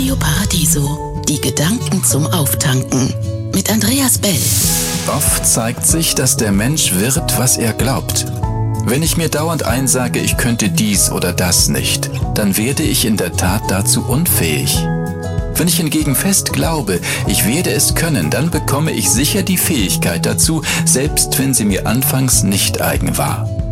Radio Paradiso, die Gedanken zum Auftanken mit Andreas Bell. Oft zeigt sich, dass der Mensch wird, was er glaubt. Wenn ich mir dauernd einsage, ich könnte dies oder das nicht, dann werde ich in der Tat dazu unfähig. Wenn ich hingegen fest glaube, ich werde es können, dann bekomme ich sicher die Fähigkeit dazu, selbst wenn sie mir anfangs nicht eigen war.